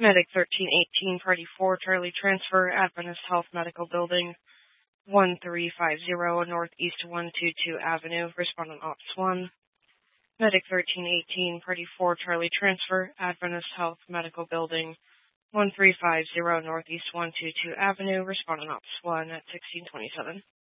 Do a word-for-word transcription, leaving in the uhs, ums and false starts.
Medic thirteen eighteen, Party four, Charlie Transfer, Adventist Health Medical Building, one three five zero Northeast one twenty-two Avenue, Respondent Ops one. Medic thirteen eighteen, Party four, Charlie Transfer, Adventist Health Medical Building, one three five zero Northeast one twenty-two Avenue, Respondent Ops one at sixteen twenty-seven.